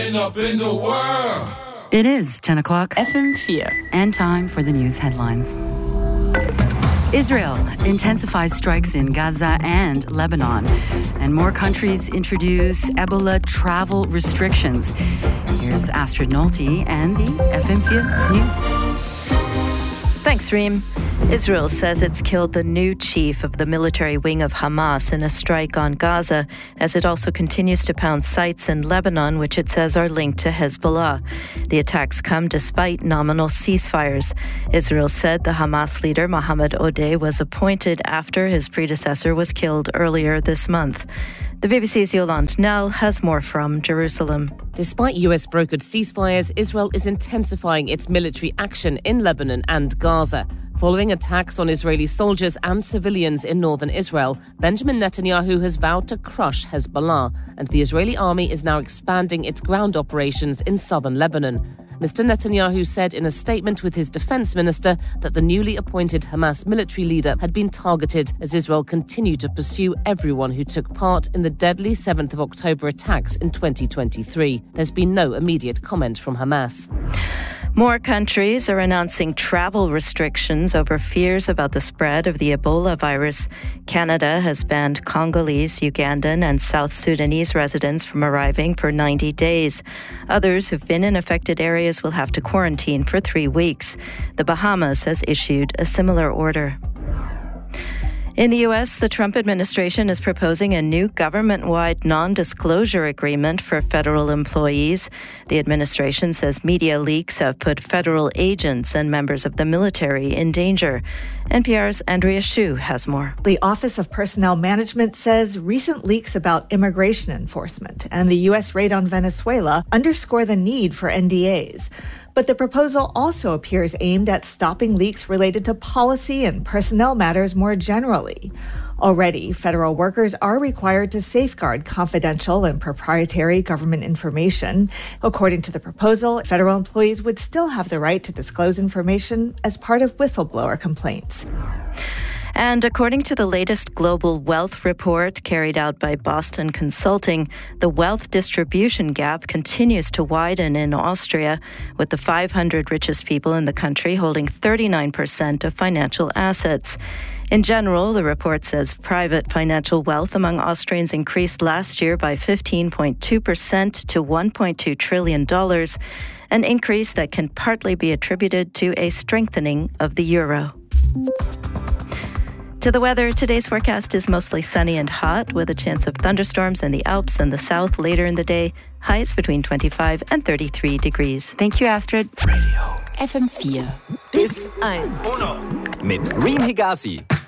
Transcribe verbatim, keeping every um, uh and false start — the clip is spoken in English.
Spin up in the world. It is ten o'clock. F M four. And time for the news headlines. Israel intensifies strikes in Gaza and Lebanon, and more countries introduce Ebola travel restrictions. Here's Astrid Nolte and the F M four News. Thanks, Reem. Israel says it's killed the new chief of the military wing of Hamas in a strike on Gaza, as it also continues to pound sites in Lebanon, which it says are linked to Hezbollah. The attacks come despite nominal ceasefires. Israel said the Hamas leader, Mohammed Odeh, was appointed after his predecessor was killed earlier this month. The B B C's Yolande Nell has more from Jerusalem. Despite U S-brokered ceasefires, Israel is intensifying its military action in Lebanon and Gaza. Following attacks on Israeli soldiers and civilians in northern Israel, Benjamin Netanyahu has vowed to crush Hezbollah, and the Israeli army is now expanding its ground operations in southern Lebanon. Mister Netanyahu said in a statement with his defense minister that the newly appointed Hamas military leader had been targeted as Israel continued to pursue everyone who took part in the deadly seventh of October attacks in twenty twenty-three. There's been no immediate comment from Hamas. More countries are announcing travel restrictions over fears about the spread of the Ebola virus. Canada has banned Congolese, Ugandan, and South Sudanese residents from arriving for ninety days. Others who've been in affected areas will have to quarantine for three weeks. The Bahamas has issued a similar order. In the U S, the Trump administration is proposing a new government-wide non-disclosure agreement for federal employees. The administration says media leaks have put federal agents and members of the military in danger. N P R's Andrea Hsu has more. The Office of Personnel Management says recent leaks about immigration enforcement and the U S raid on Venezuela underscore the need for N D As. But the proposal also appears aimed at stopping leaks related to policy and personnel matters more generally. Already, federal workers are required to safeguard confidential and proprietary government information. According to the proposal, federal employees would still have the right to disclose information as part of whistleblower complaints. And according to the latest global wealth report carried out by Boston Consulting, the wealth distribution gap continues to widen in Austria, with the five hundred richest people in the country holding thirty-nine percent of financial assets. In general, the report says private financial wealth among Austrians increased last year by fifteen point two percent to one point two trillion dollars, an increase that can partly be attributed to a strengthening of the euro. To the weather, today's forecast is mostly sunny and hot, with a chance of thunderstorms in the Alps and the south later in the day. Highs between twenty-five and thirty-three degrees. Thank you, Astrid. Radio F M four. Bis eins. Mit Reem Higazi.